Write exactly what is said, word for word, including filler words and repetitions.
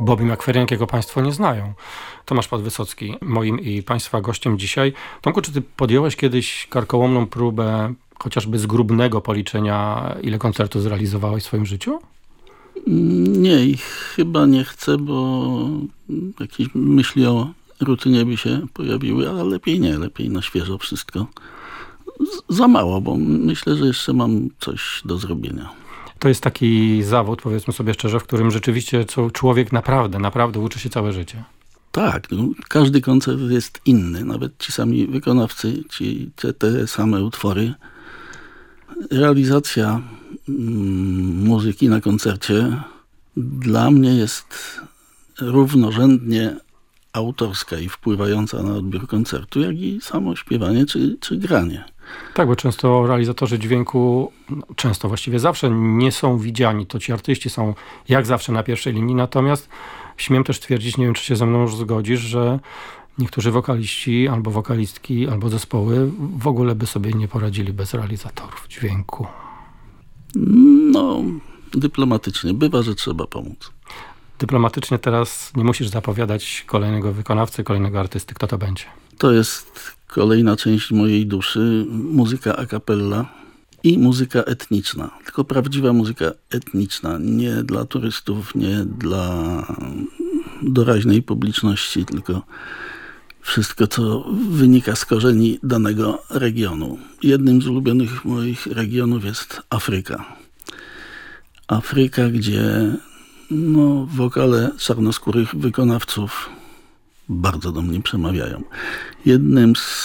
Bobby McFerrin, jakiego państwo nie znają. Tomasz Podwysocki, moim i państwa gościem dzisiaj. Tomku, czy ty podjąłeś kiedyś karkołomną próbę chociażby zgrubnego policzenia, ile koncertów zrealizowałeś w swoim życiu? Nie, i chyba nie chcę, bo jakieś myśli o rutynie by się pojawiły, ale lepiej nie, lepiej na świeżo wszystko. Z- za mało, bo myślę, że jeszcze mam coś do zrobienia. To jest taki zawód, powiedzmy sobie szczerze, w którym rzeczywiście co człowiek naprawdę, naprawdę uczy się całe życie. Tak, no, każdy koncert jest inny, nawet ci sami wykonawcy, ci, te, te same utwory. Realizacja mm, muzyki na koncercie dla mnie jest równorzędnie autorska i wpływająca na odbiór koncertu, jak i samo śpiewanie czy, czy granie. Tak, bo często realizatorzy dźwięku, no, często właściwie zawsze nie są widziani. To ci artyści są jak zawsze na pierwszej linii, natomiast śmiem też twierdzić, nie wiem, czy się ze mną już zgodzisz, że niektórzy wokaliści, albo wokalistki, albo zespoły w ogóle by sobie nie poradzili bez realizatorów dźwięku. No, dyplomatycznie. Bywa, że trzeba pomóc. Dyplomatycznie teraz nie musisz zapowiadać kolejnego wykonawcy, kolejnego artysty. Kto to będzie? To jest kolejna część mojej duszy. Muzyka a cappella i muzyka etniczna. Tylko prawdziwa muzyka etniczna. Nie dla turystów, nie dla doraźnej publiczności, tylko wszystko, co wynika z korzeni danego regionu. Jednym z ulubionych moich regionów jest Afryka. Afryka, gdzie no, wokale czarnoskórych wykonawców bardzo do mnie przemawiają. Jednym z